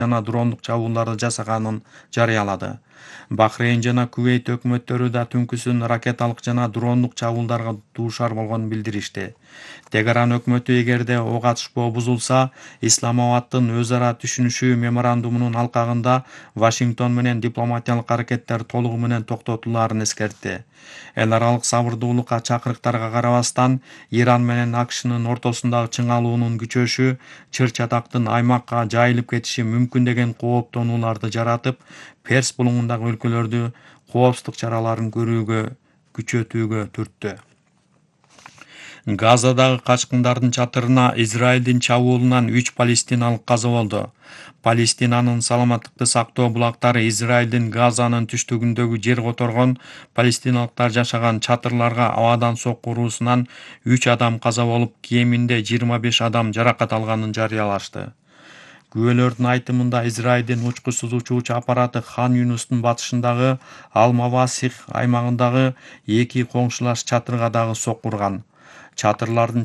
жана дрондук чабуулдарды жасаганын жарыялады. Бахрейн жана Кувейт өкмөттөрү да түнкүсүн ракеталык жана дрондук чабуулдарга дуушар болгонун билдиришти. Тегеран өкмөтү эгерде ок атышпоо бузулса, Исламабадтын өз ара түшүнүшүү меморандумунун алкагында Вашингтон менен дипломатиялык аракеттер толугу менен токтотулаарын эскертти. Эл аралык сабырдуулукка чакырыктарга карабастан, Иран менен АКШнын ортосундагы чыңалуунун күчөшү чыр-чатактын аймакка жайылып кетиши мүмкүн деген кооптонууларды жаратып, Перс булуңундагы өлкөлөрдү коопсуздук чараларын көрүүгө күчөтүүгө түрттү. Газадагы качкындардын чатырына Израилдин чабуулунан 3 палестиналык каза болду. Палестинанын саламаттыкты сактоо булактары Израилдин Газанын түштүгүндөгү жер которгон палестиналыктар жашаган чатырларга абадан сокку уруусунан 3 адам каза болуп, кеминде 25 адам жаракат алганын жарыялашты. Күбөлөрдүн айтымында Израилдин учкучсуз учуучу аппараты Хан Юнустун батышындагы Ал-Мавасих аймагындагы 2 коңшулаш чатырга дагы сокку урган. Израилдин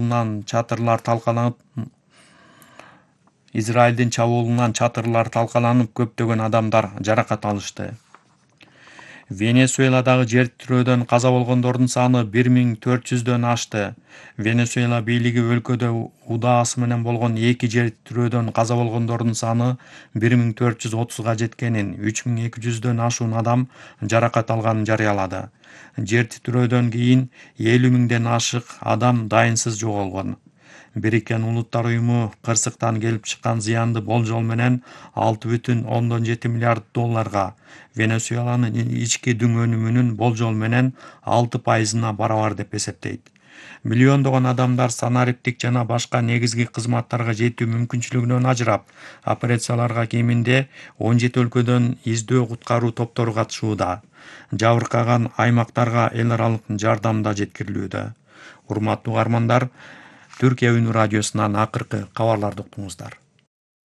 чатырлар талкаланып, көптөгөн адамдар жаракат алышты. Венесуэладагы жер тирөөдөн каза болгондордун саны 1400дөн ашты. Венесуэла бийлиги өлкөдө удаасы менен болгон 2 жер тирөөдөн каза болгондордун саны 1430га жеткенин, 3200дөн ашуун адам жаракат алганын жарыялады. Жер тирөөдөн кийин 50.000ден ашык адам дайынсыз жоголгон. Бириккен Улуттар уюму кырсыктан келип чыккан зыянды болжол менен 6,7 миллиард долларга, Венесуэланын ички дүң өнүмүнүн болжол менен 6%-на барабар деп эсептейт. Миллиондогон адамдар санариптик жана башка негизги кызматтарга жетүү мүмкүнчүлүгүнөн ажырап, операцияларга кеминде 17 өлкөдөн издөө куткаруу топтору катышууда. Жабыркаган аймактарга эл аралык жардам да жеткирилүүдө. Урматтуу угармандар, Түркия Үнү радиосунан акыркы кабарларды уктуңуздар.